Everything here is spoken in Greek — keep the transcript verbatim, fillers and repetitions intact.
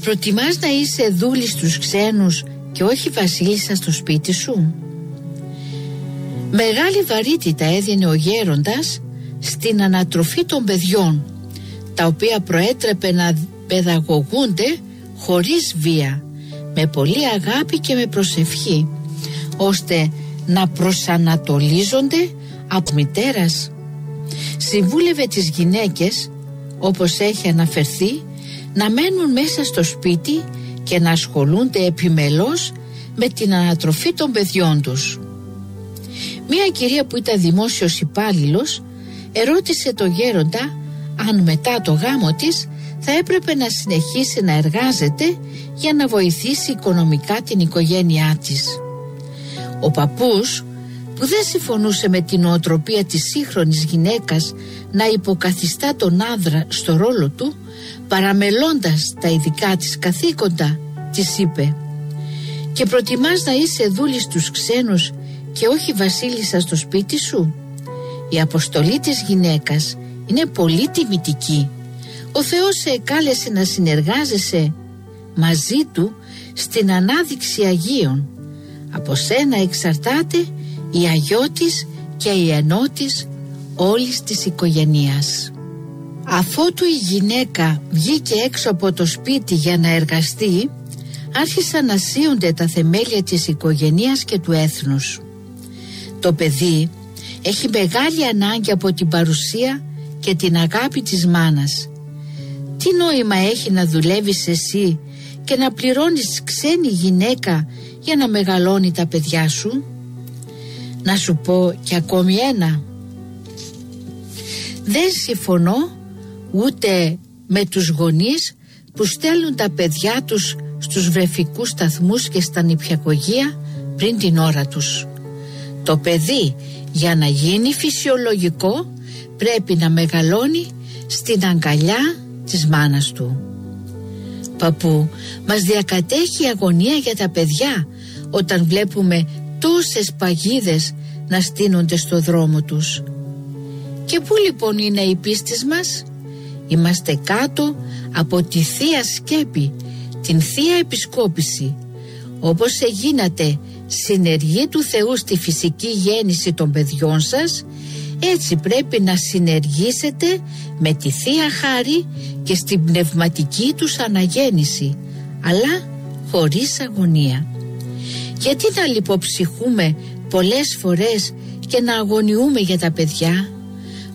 Προτιμάς να είσαι δούλη στους ξένους και όχι βασίλισσα στο σπίτι σου? Μεγάλη βαρύτητα έδινε ο γέροντας στην ανατροφή των παιδιών, τα οποία προέτρεπε να παιδαγωγούνται χωρίς βία, με πολύ αγάπη και με προσευχή, ώστε να προσανατολίζονται από μητέρας. Συμβούλευε τις γυναίκες, όπως έχει αναφερθεί, να μένουν μέσα στο σπίτι και να ασχολούνται επιμελώς με την ανατροφή των παιδιών τους. Μία κυρία που ήταν δημόσιος υπάλληλος ερώτησε το γέροντα αν μετά το γάμο της θα έπρεπε να συνεχίσει να εργάζεται για να βοηθήσει οικονομικά την οικογένειά της. Ο παππούς, που δεν συμφωνούσε με την νοοτροπία της σύγχρονης γυναίκας να υποκαθιστά τον άνδρα στο ρόλο του, παραμελώντας τα ειδικά της καθήκοντα, της είπε: «Και προτιμάς να είσαι δούλη στους ξένους και όχι βασίλισσα στο σπίτι σου? Η αποστολή της γυναίκας είναι πολύ τιμητική. Ο Θεός σε εκάλεσε να συνεργάζεσαι μαζί Του στην ανάδειξη Αγίων. Από σένα εξαρτάται η αγιώτης και η ενότης όλης της οικογενείας». Αφότου η γυναίκα βγήκε έξω από το σπίτι για να εργαστεί, άρχισαν να σύονται τα θεμέλια της οικογενείας και του έθνους. Το παιδί έχει μεγάλη ανάγκη από την παρουσία και την αγάπη της μάνας. Τι νόημα έχει να δουλεύεις εσύ και να πληρώνεις ξένη γυναίκα για να μεγαλώνει τα παιδιά σου? Να σου πω και ακόμη ένα. Δεν συμφωνώ ούτε με τους γονείς που στέλνουν τα παιδιά τους στους βρεφικούς σταθμούς και στα νηπιαγωγεία πριν την ώρα τους. Το παιδί, για να γίνει φυσιολογικό, πρέπει να μεγαλώνει στην αγκαλιά της μάνας του. Παππού, μας διακατέχει η αγωνία για τα παιδιά όταν βλέπουμε τόσες παγίδες να στείνονται στο δρόμο τους. Και πού λοιπόν είναι η πίστη μας? Είμαστε κάτω από τη Θεία Σκέπη, την Θεία Επισκόπηση. Όπως εγίνατε συνεργοί του Θεού στη φυσική γέννηση των παιδιών σας, έτσι πρέπει να συνεργήσετε με τη Θεία Χάρη και στην πνευματική τους αναγέννηση, αλλά χωρίς αγωνία. Γιατί να λιποψυχούμε πολλές φορές και να αγωνιούμε για τα παιδιά?